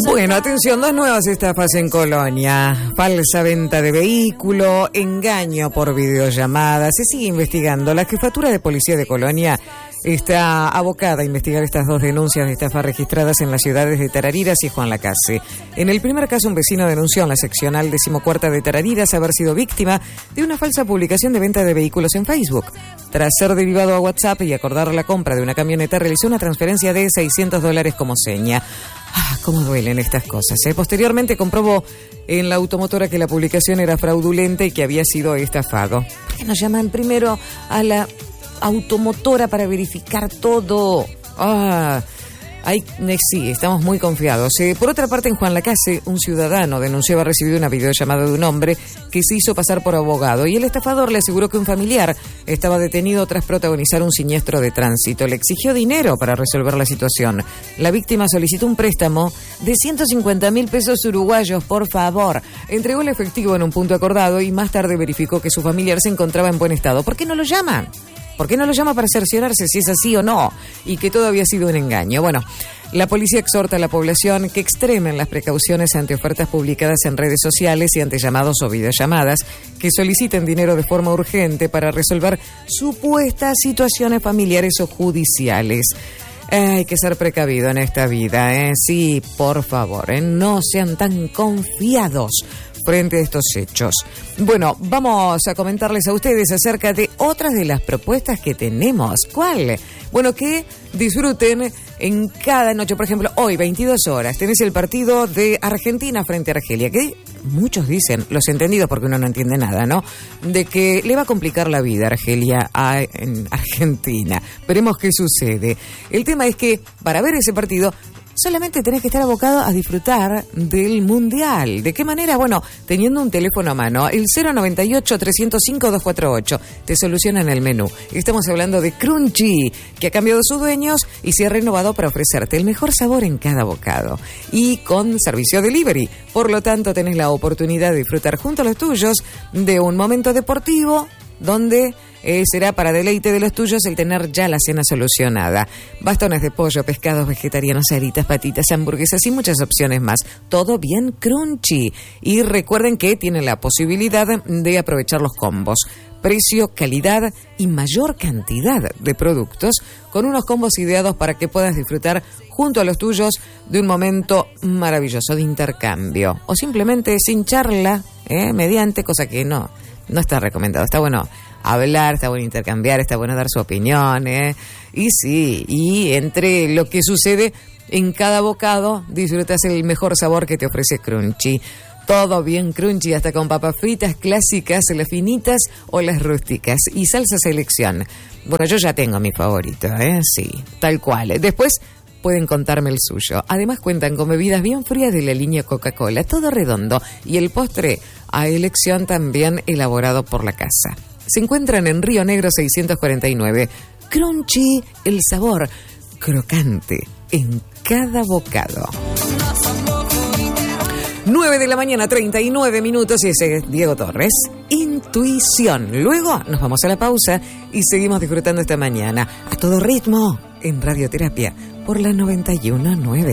Bueno, atención, dos nuevas estafas en Colonia. Falsa venta de vehículo, engaño por videollamada. Se sigue investigando. La Jefatura de Policía de Colonia está abocada a investigar estas dos denuncias de estafa registradas en las ciudades de Tarariras y Juan Lacase. En el primer caso, un vecino denunció en la seccional 14ª de Tarariras haber sido víctima de una falsa publicación de venta de vehículos en Facebook. Tras ser derivado a WhatsApp y acordar la compra de una camioneta, realizó una transferencia de $600 como seña. Cómo duelen estas cosas, ¿eh? Posteriormente comprobó en la automotora que la publicación era fraudulenta y que había sido estafado. ¿Por qué no llaman primero a la automotora para verificar todo? Sí, estamos muy confiados. Por otra parte, en Juan Lacase, un ciudadano denunció haber recibido una videollamada de un hombre que se hizo pasar por abogado y el estafador le aseguró que un familiar estaba detenido tras protagonizar un siniestro de tránsito. Le exigió dinero para resolver la situación. La víctima solicitó un préstamo de 150.000 pesos uruguayos, por favor. Entregó el efectivo en un punto acordado y más tarde verificó que su familiar se encontraba en buen estado. ¿Por qué no lo llaman? ¿Por qué no lo llama para cerciorarse si es así o no? Y que todo había sido un engaño. Bueno, la policía exhorta a la población que extremen las precauciones ante ofertas publicadas en redes sociales y ante llamados o videollamadas, que soliciten dinero de forma urgente para resolver supuestas situaciones familiares o judiciales. Hay que ser precavido en esta vida, ¿eh? Sí, por favor, no sean tan confiados frente a estos hechos. Bueno, vamos a comentarles a ustedes acerca de otras de las propuestas que tenemos. ¿Cuál? Bueno, que disfruten en cada noche. Por ejemplo, hoy, 22 horas, tenés el partido de Argentina frente a Argelia, que muchos dicen, los entendidos porque uno no entiende nada, ¿no?, de que le va a complicar la vida a Argelia en Argentina. Veremos qué sucede. El tema es que para ver ese partido solamente tenés que estar abocado a disfrutar del Mundial. ¿De qué manera? Bueno, teniendo un teléfono a mano, el 098-305-248. Te solucionan el menú. Estamos hablando de Crunchy, que ha cambiado sus dueños y se ha renovado para ofrecerte el mejor sabor en cada bocado. Y con servicio delivery. Por lo tanto, tenés la oportunidad de disfrutar junto a los tuyos de un momento deportivo donde será para deleite de los tuyos el tener ya la cena solucionada. Bastones de pollo, pescados vegetarianos, aritas, patitas, hamburguesas y muchas opciones más. Todo bien crunchy. Y recuerden que tienen la posibilidad de aprovechar los combos. Precio, calidad y mayor cantidad de productos con unos combos ideados para que puedas disfrutar junto a los tuyos de un momento maravilloso de intercambio. O simplemente sin charla, mediante, cosa que no está recomendado. Está bueno hablar, está bueno intercambiar, está bueno dar su opinión, Y sí, y entre lo que sucede en cada bocado, disfrutas el mejor sabor que te ofrece Crunchy. Todo bien crunchy, hasta con papas fritas clásicas, las finitas o las rústicas. Y salsa selección. Bueno, yo ya tengo mi favorito, Sí, tal cual. Después pueden contarme el suyo. Además cuentan con bebidas bien frías de la línea Coca-Cola, todo redondo. Y el postre a elección también elaborado por la casa. Se encuentran en Río Negro 649. Crunchy, el sabor crocante en cada bocado. 9:39 y ese es Diego Torres. Intuición. Luego nos vamos a la pausa y seguimos disfrutando esta mañana a todo ritmo en Radioterapia por la 91.9.